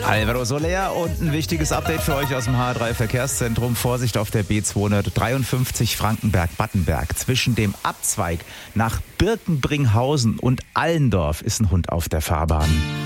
Alvaro Soler und ein wichtiges Update für euch aus dem HR3 Verkehrszentrum. Vorsicht auf der B253 Frankenberg-Battenberg. Zwischen dem Abzweig nach Birkenbringhausen und Allendorf ist ein Hund auf der Fahrbahn.